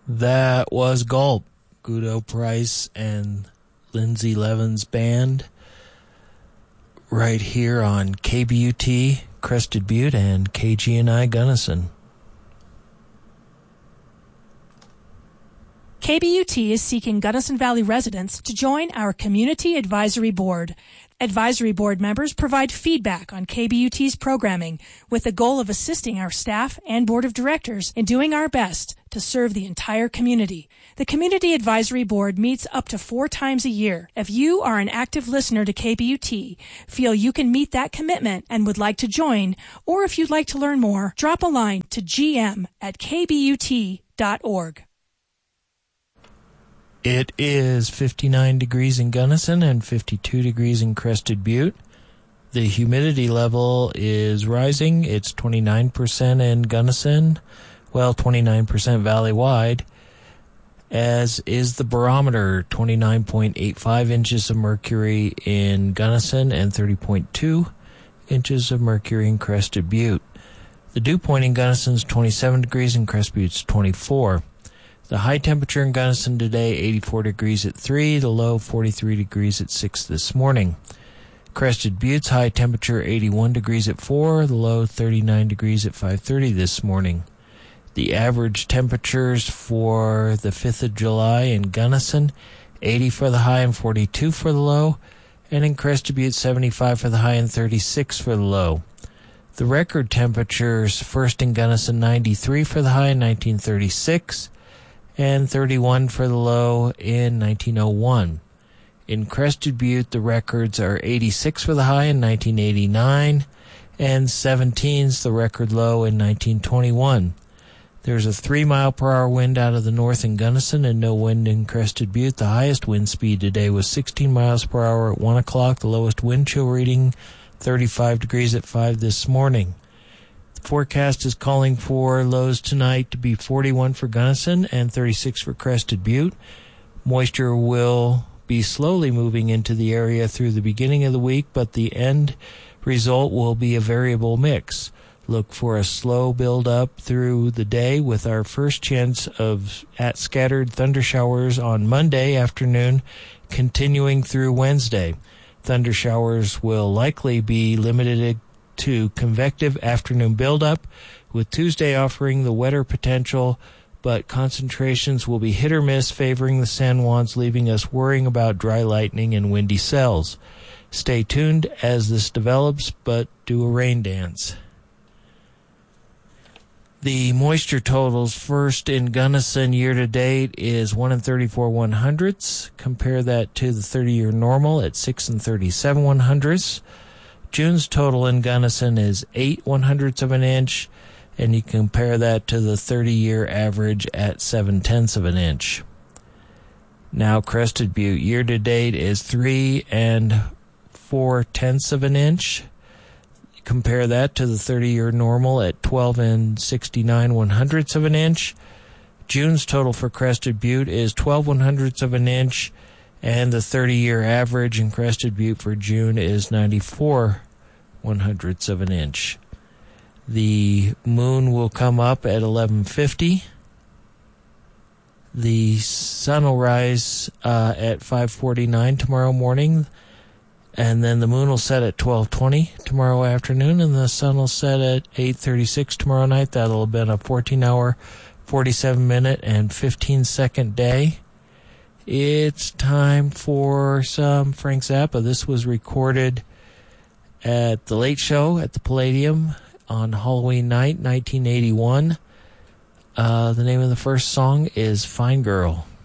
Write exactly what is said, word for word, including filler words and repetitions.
That was Gulp, Guido Price and Lindsay Levin's band, right here on K B U T, Crested Butte, and K G N I Gunnison. K B U T is seeking Gunnison Valley residents to join our Community Advisory Board. Advisory Board members provide feedback on K B U T's programming with the goal of assisting our staff and Board of Directors in doing our best to serve the entire community. The Community Advisory Board meets up to four times a year. If you are an active listener to K B U T, feel you can meet that commitment and would like to join, or if you'd like to learn more, drop a line to g m at k b u t dot org. It is fifty-nine degrees in Gunnison and fifty-two degrees in Crested Butte. The humidity level is rising. It's twenty-nine percent in Gunnison, well, twenty-nine percent valley-wide, as is the barometer, twenty-nine point eight five inches of mercury in Gunnison and thirty point two inches of mercury in Crested Butte. The dew point in Gunnison is twenty-seven degrees and Crested Butte's twenty-four. The high temperature in Gunnison today, eighty-four degrees at three, the low forty-three degrees at six this morning. Crested Butte's high temperature, eighty-one degrees at four, the low thirty-nine degrees at five thirty this morning. The average temperatures for the fifth of July in Gunnison, eighty for the high and forty-two for the low, and in Crested Butte, seventy-five for the high and thirty-six for the low. The record temperatures, first in Gunnison, ninety-three for the high in nineteen thirty-six, and thirty-one for the low in nineteen oh one. In Crested Butte, the records are eighty-six for the high in nineteen eighty-nine, and seventeen's the record low in nineteen twenty-one. There's a three mile per hour wind out of the north in Gunnison and no wind in Crested Butte. The highest wind speed today was sixteen miles per hour at one o'clock. The lowest wind chill reading, thirty-five degrees at five this morning. The forecast is calling for lows tonight to be forty-one for Gunnison and thirty-six for Crested Butte. Moisture will be slowly moving into the area through the beginning of the week, but the end result will be a variable mix. Look for a slow build-up through the day with our first chance of at scattered thunder showers on Monday afternoon, continuing through Wednesday. Thunder showers will likely be limited to convective afternoon buildup, with Tuesday offering the wetter potential, but concentrations will be hit or miss, favoring the San Juans, leaving us worrying about dry lightning and windy cells. Stay tuned as this develops, but do a rain dance. The moisture totals, first in Gunnison year-to-date is one and thirty-four one hundredths. Compare that to the thirty-year normal at six and thirty-seven one hundredths. June's total in Gunnison is eight one hundredths of an inch, and you compare that to the thirty-year average at seven tenths of an inch. Now Crested Butte year-to-date is three and four tenths of an inch. Compare that to the thirty-year normal at twelve and sixty-nine one hundredths of an inch. June's total for Crested Butte is twelve one hundredths of an inch, and the thirty-year average in Crested Butte for June is ninety-four one hundredths of an inch. The moon will come up at eleven fifty. The sun will rise uh, at five forty-nine tomorrow morning, and then the moon will set at twelve twenty tomorrow afternoon, and the sun will set at eight thirty-six tomorrow night. That'll have been a fourteen hour, forty-seven minute, and fifteen second day. It's time for some Frank Zappa. This was recorded at the Late Show at the Palladium on Halloween night, nineteen eighty-one. Uh, the name of the first song is Fine Girl.